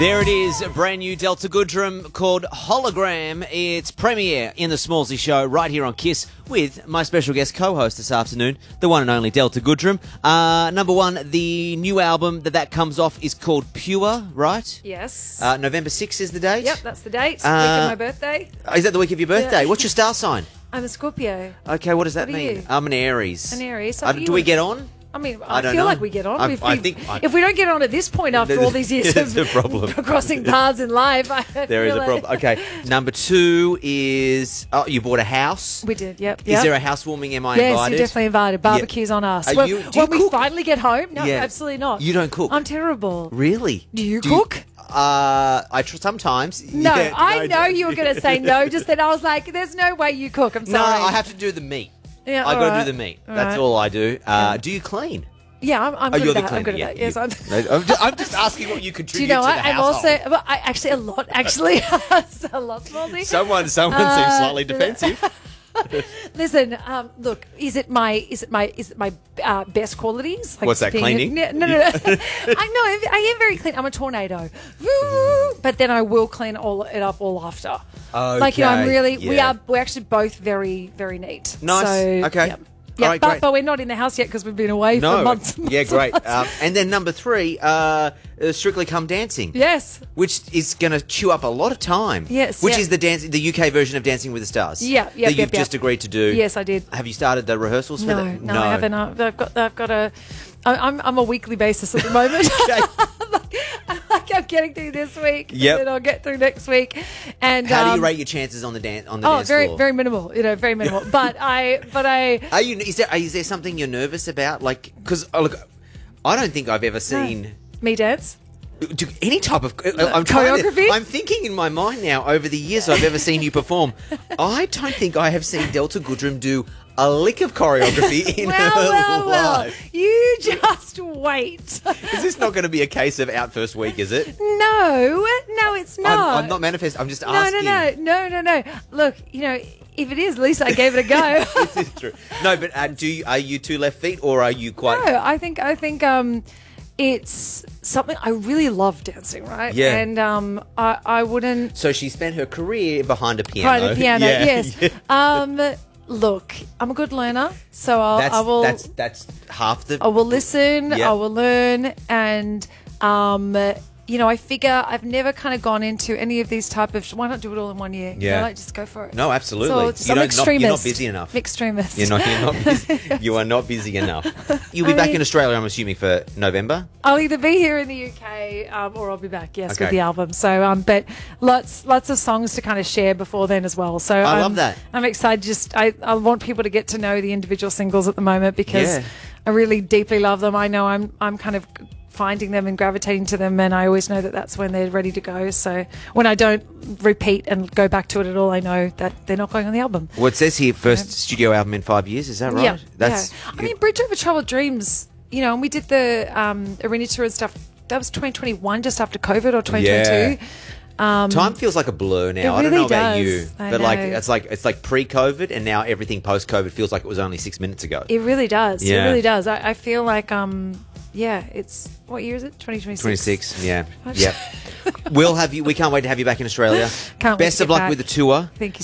There it is, a brand new Delta Goodrem called Hologram. It's premiere in the Smallsy Show right here on KISS with my special guest co-host this afternoon, the one and only Delta Goodrem. Number one, the new album that comes off is called Pure, right? Yes. November 6th is the date? Yep, that's the date. Week of my birthday. Is that the week of your birthday? Yeah. What's your star sign? I'm a Scorpio. Okay, what does that What are mean? you? I'm an Aries. An Aries. So Do we get on? I mean, I I don't feel know. like we get on. I think if we don't get on at this point after all these years There's a of problem. crossing paths in life, There is a problem. Okay, number two is you bought a house. We did, yep. Is there a housewarming? Am I yes, invited? you're definitely invited. Barbecue's on us. Are When, you- do when you we cook? finally get home, no, Yeah. absolutely not. You don't cook? I'm terrible. Really? Do you cook? Sometimes. No, Yeah, I know you were going to say no. Just then I was like, there's no way you cook. I'm No, sorry. I have to do the meat. Yeah, I all got to right. do the meat. All That's right. all I do. Do you clean? Yeah, I'm good You're at the that. I'm cleaner. good at that. Yeah, Yes, I'm just asking what you Do contribute you know to what? the I'm household. also, well, I actually a lot. Actually, a lot, Smallsy. Someone seems slightly defensive. Listen, look, is it my best qualities? Like What's that, being cleaning? No. I am very clean. I'm a tornado. Woo! But then I will clean it up all after. Like, you know, I'm really. yeah. We're actually both very, very neat. Nice. So, Okay. Yeah. All right, great. But we're not in the house yet because we've been away for months. And months Yeah, and great. months. And then number three, Strictly Come Dancing. Yes. Which is going to chew up a lot of time. Yes, Which yeah. is the UK version of Dancing with the Stars. Yeah, yeah, that you've just agreed to do. Yes, I did. Have you started the rehearsals for No, that? no, I haven't. I've got a. I'm a weekly basis at the moment. I'm getting through this week. Yep. And then I'll get through next week. And How do you rate your chances on the dance very, floor? very minimal. You know, very minimal. but I. Are you? Is there something you're nervous about? Like, because look, I don't think I've ever seen. Me dance. Do any type of choreography? I'm thinking in my mind now over the years I've ever seen you perform. I don't think I have seen Delta Goodrem do a lick of choreography in her life. You just wait. Is this not going to be a case of out first week? Is it? No, it's not. I'm not manifesting. I'm just asking. No. Look, you know, if it is, at least I gave it a go. This is true. No, but are you two left feet or are you quite? No, I think it's something I really love dancing, right? Yeah. And I wouldn't So she spent her career behind a piano. try the piano. Yeah. Yes. Look, I'm a good learner, so I will. That's half the. I will listen. Yeah. I will learn, and you know, I figure I've never kind of gone into any of these type of. Why not do it all in 1 year? You Yeah. know, like just go for it. No, absolutely. So just, I'm You're not busy enough. Extremist. You're not busy. You are not busy enough. You'll be back in Australia, I'm assuming, for November. I'll either be here in the UK or I'll be back, yes, Okay. with the album. So, but lots of songs to kind of share before then as well. So I love that. I'm excited. I want people to get to know the individual singles at the moment because Yeah. I really deeply love them. I know I'm kind of finding them and gravitating to them, and I always know that that's when they're ready to go. So when I don't repeat and go back to it at all, I know that they're not going on the album. Well, it says here, first studio album in 5 years. Is that right? Yeah. I mean, Bridge Over Troubled Dreams, you know, and we did the arena tour and stuff. That was 2021, just after COVID, or 2022. Time feels like a blur now. It I don't know really about does. you, I but know. it's like pre-COVID, and now everything post-COVID feels like it was only 6 minutes ago. It really does. Yeah. It really does. I feel like, it's, what year is it? 2026. 26. Yeah. Yep. We can't wait to have you back in Australia. Can't wait Best to of get luck back. with the tour. Thank you